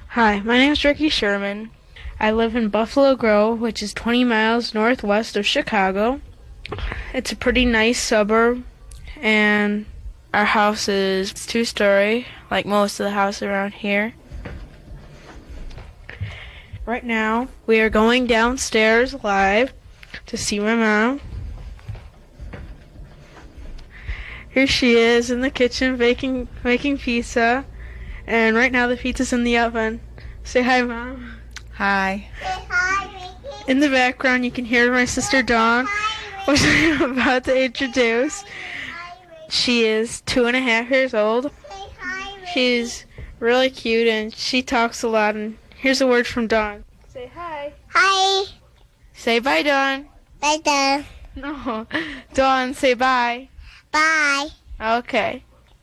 Hi, my name is Ricky Sherman. I live in Buffalo Grove, which is 20 miles northwest of Chicago. It's a pretty nice suburb, and our house is two-story, like most of the houses around here. Right now, we are going downstairs live to see my mom. Here she is in the kitchen making pizza, and right now the pizza's in the oven. Say hi, Mom. Hi. Say hi, Ricky. In the background, you can hear my sister Dawn, which I'm about to introduce. She is 2.5 years old. Say hi, Ricky. She's really cute and she talks a lot. And here's a word from Dawn. Say hi. Hi. Say bye, Dawn. Bye, Dad. No, Dawn, say bye. Bye. Okay.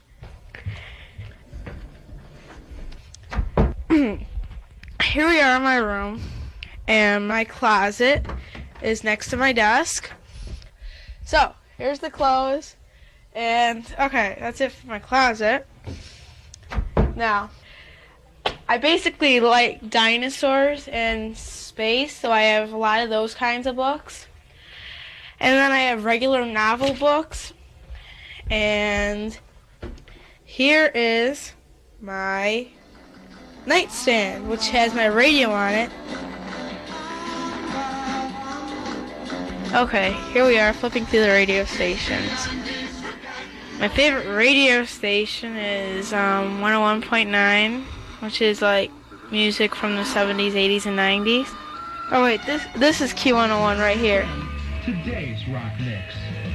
Here we are in my room, and my closet is next to my desk. So, here's the clothes, and okay, that's it for my closet. Now, I basically like dinosaurs and space, so I have a lot of those kinds of books. And then I have regular novel books, and here is my nightstand, which has my radio on it. Okay, here we are flipping through the radio stations. My favorite radio station is 101.9, which is like music from the 70s, 80s, and 90s. Oh wait, this is Q101 right here. Today's Rock Mix.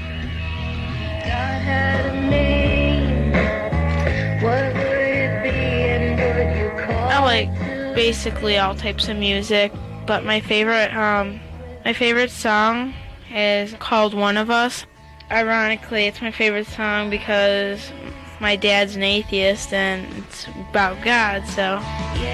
God had a name. What would it be and would you call I like it? basically all types of music, but my favorite song is called One of Us. Ironically, it's my favorite song because my dad's an atheist and it's about God, so